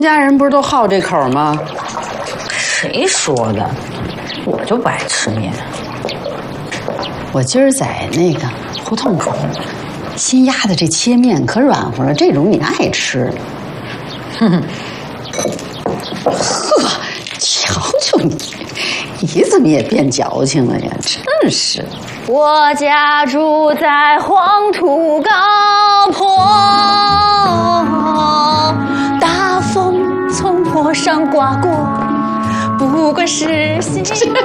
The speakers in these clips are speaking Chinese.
家人不是都好这口吗？ 谁说的？我就不爱吃面。 我今儿在那个胡同口新压的这切面可软和了，这种你爱吃。哼哼，呵，瞧瞧你怎么也变矫情了呀？真是。 我家住在黄土高坡，大风从坡上刮过，不管是西。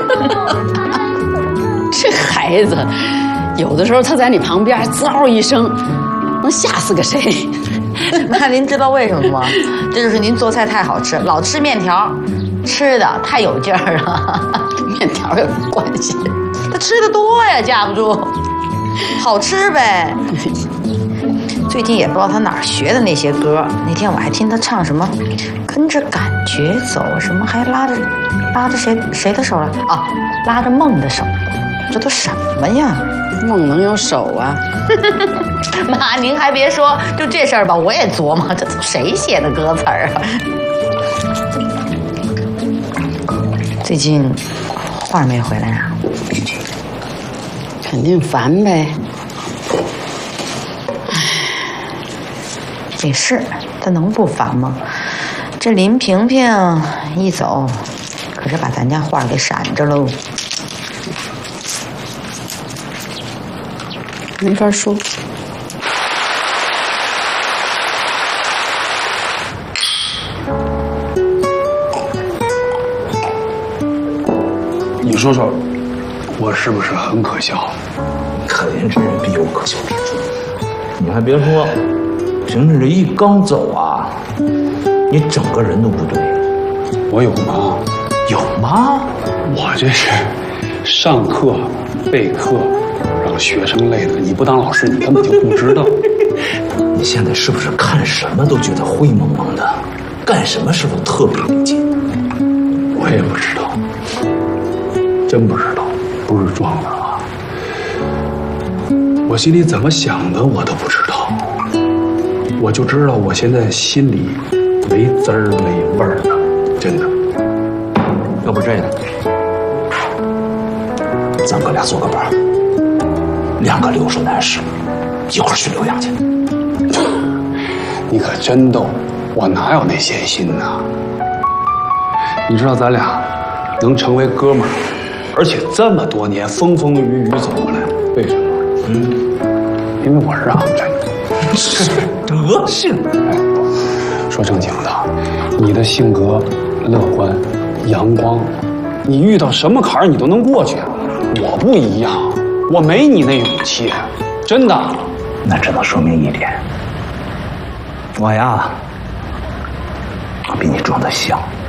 这孩子，有的时候他在你旁边嗷一声，能吓死个谁？ 妈，您知道为什么吗？这就是您做菜太好吃，老吃面条，吃的太有劲儿了。 面条有什么关系？ 他吃的多呀，架不住，好吃呗。最近也不知道他哪儿学的那些歌，那天我还听他唱什么，跟着感觉走，什么还拉着谁的手了啊？拉着梦的手，这都什么呀？ 梦能有手啊？ 妈，您还别说，就这事儿吧，我也琢磨，这谁写的歌词儿啊？最近花儿没回来啊？ 肯定烦呗。 也是，他能不烦吗？这林萍萍一走，可是把咱家花儿给闪着喽。 没法说。 你说说，我是不是很可笑？ 可怜之人必有可笑之处。你还别说，萍萍这一刚走啊，你整个人都不对。 我有吗？ 有吗？ 我这是上课备课，让学生累的，你不当老师，你根本就不知道。 你现在是不是看什么都觉得灰蒙蒙的，干什么事都特别理解？ 我也不知道，真不知道，不是装的啊。我心里怎么想的，我都不知道。我就知道我现在心里没滋儿没味儿的，真的。 要不这样，咱哥俩做个伴儿，两个留守男士，一块儿去留洋去。 你可真逗，我哪有那闲心呐？你知道咱俩能成为哥们儿，而且这么多年风风雨雨走过来，为什么？因为我让着你。 是德性。 哎，说正经的，你的性格乐观、阳光，你遇到什么坎儿你都能过去。我不一样，我没你那勇气，真的。 那只能说明一点，我呀，比你装得像。